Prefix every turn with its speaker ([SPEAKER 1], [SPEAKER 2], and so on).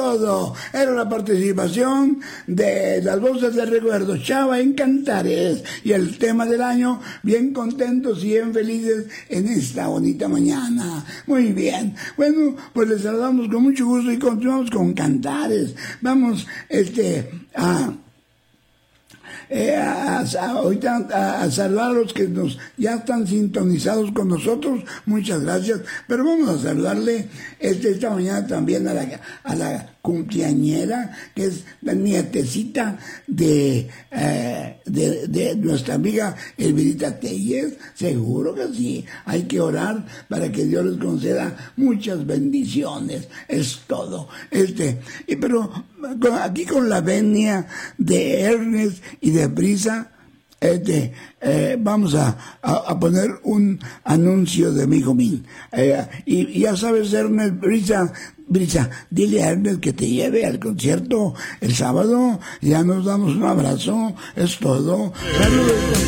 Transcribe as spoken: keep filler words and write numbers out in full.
[SPEAKER 1] todo. Era la participación de las voces de recuerdo, Chava en Cantares, y el tema del año, bien contentos y bien felices en esta bonita mañana. Muy bien. Bueno, pues les saludamos con mucho gusto y continuamos con Cantares. Vamos, este, a... Eh, a, a, ahorita a, a saludar a los que nos ya están sintonizados con nosotros, muchas gracias, pero vamos a saludarle este, esta mañana también a la, a la cumpleañera, que es la nietecita de, eh, de, de nuestra amiga Elvirita Telles. Seguro que sí, hay que orar para que Dios les conceda muchas bendiciones, es todo. Este, y pero aquí con la venia de Ernest y de Brisa, este, eh, vamos a, a, a poner un anuncio de mi Min. Eh, y, y ya sabes, Ernest, Brisa, Brisa, dile a Ernest que te lleve al concierto el sábado. Ya nos damos un abrazo, es todo. Saludos.